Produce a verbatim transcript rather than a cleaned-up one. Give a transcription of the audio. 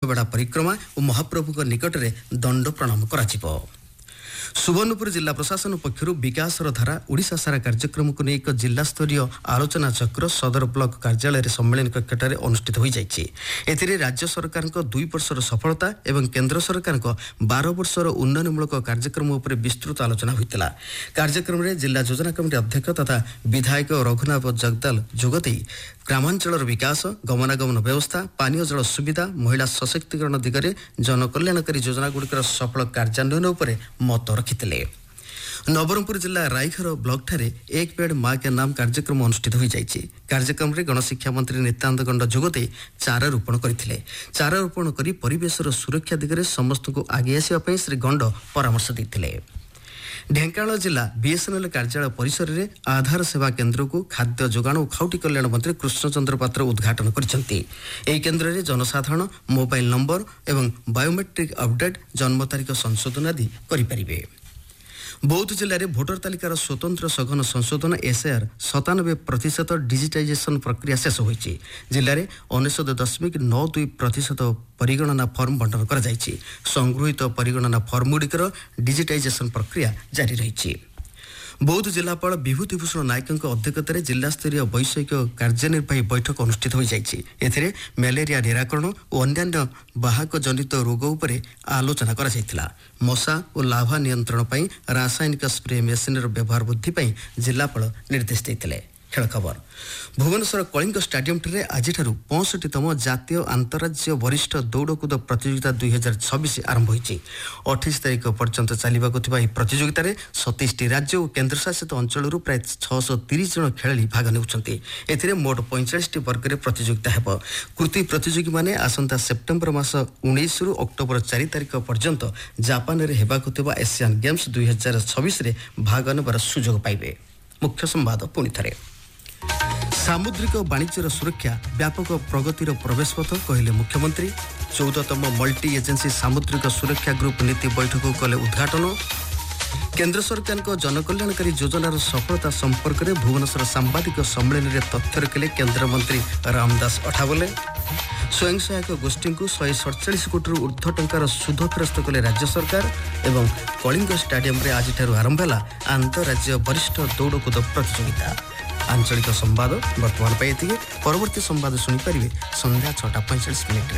बेड़ा परिक्रमा और महाप्रभु निकट में दंड प्रणाम करा। सुवर्णपुर जिला प्रशासन पक्षर विकास धारा ओडिशा सारा कार्यक्रम को नहीं एक जिला स्तरीय आलोचना चक्र सदर ब्लॉक कार्यालय सम्मेलन कक्षार अनुष्ठित हो जाए। राज्य सरकार दुई वर्षर सफलता एवं केंद्र सरकार बार वर्षर उन्नयनमूलक कार्यक्रम उपर विस्तृत आलोचना होता। कार्यक्रम में जिला योजना कमिटी अध्यक्ष तथा विधायक रघुनाथ जगदाल जोगदे ग्रामांचल विकास, गमनागमन व्यवस्था, पानीय जल सुविधा, महिला सशक्तिकरण दिगरे जनकल्याणकारी योजना गुड़िकर सफल कार्यान्वयन उपर मत रखिते। नवरंगपुर जिला रायघर ब्लॉक ठारे एक पेड़ माँ के नाम कार्यक्रम अनुष्ठित हो जाए। कार्यक्रम में गणशिक्षा मंत्री नित्यानंद गंड जोगदे चारा रोपण करते। चारा रोपण कर परिवेशर सुरक्षा दिगरे समस्त को आगे आसवाई श्री गंड परामर्श देते। ढेंकानाल जिला बीएसएनएल कार्यालय परिसर में आधार सेवा केन्द्र को खाद्य जोगाण और खाउटी कल्याण मंत्री कृष्णचंद्र पात्र उद्घाटन करछंती। एही केन्द्र में जनसाधारण मोबाइल नंबर एवं बायोमेट्रिक अपडेट, जन्म तारीख संशोधन आदि करें। बौद्ध जिले में भोटर तालिकार स्वतंत्र सघन संशोधन एसआर सतानबे प्रतिशत डिजिटाइजेशन प्रक्रिया शेष होती। जिले में अनेशत दशमिक नौ दुई प्रतिशत परिगणना फर्म बंटन कर संगृहित परिगणना फर्म गुड़िकर डिजिटाइजेशन प्रक्रिया जारी रही। बौद्ध जिलापाल विभूतिभूषण नायक अध्यक्षतार जिला स्तरीय वैषयिक कार्यनिर्वाही बैठक अनुष्ठित हो जाए। मलेरिया निराकरण और अन्य बाहक जनित रोग उपर आलोचना करा। मशा और लाभा नियंत्रण पर रासायनिक स्प्रे मेसीन व्यवहार वृद्धि जिलापाल निर्देश देते। खेल खबर भुवनेश्वर कलिंग स्टाडियम ठारे आज पैंसठतम जातीय अंतरराज्य वरिष्ठ दौड़कूद प्रतियोगिता दुई हजार छब्बीस आरंभ होती। अठाईस तारीख पर्यंत चलने प्रतियोगिता में सतैश राज्य और केन्द्रशासित अंचल प्राय छःश तीस जन खेलाड़ी भाग ने मोट पैंचाश वर्ग में प्रतियोगिता है। कृति प्रतियोगी मैंने आसंता सेप्टेम्बर मास उन्नीस रु अक्टोबर चार तारीख पर्यंत जापान में होगा एशियान गेम्स दुई हजार छब्बीस भाग नेबार सुजोग पाइबे। मुख्य संवाद पुणी थे। सामुद्रिक वाणिज्यर सुरक्षा व्यापक प्रगतिर प्रवेश पथ कहले मुख्यमंत्री। चौदहतम मल्टी एजेंसी सामुद्रिक सुरक्षा ग्रुप नीति बैठक कले उद्घाटन। केंद्र सरकार को जनकल्याणकारी योजनार सफलता संपर्क में भुवनेश्वर सांबादिक सम्मेलन में तथ्य रखिले केंद्र मंत्री रामदास अठावले। स्वयं सहायक गोष्ठी को शहे सड़चाश कोटी ऊर्ध्व टंकार सुध फेरस्त कले राज्य सरकार एवं कलिंग स्टाडियम में आज आरंभ है आंतरराज्य वरिष्ठ दौड़कूद प्रतियोगिता। आंचलिक संवाद बर्तमान पाई परवर्ती संवाद शुणिपारे संध्या छटा पैंचाश मिनिट।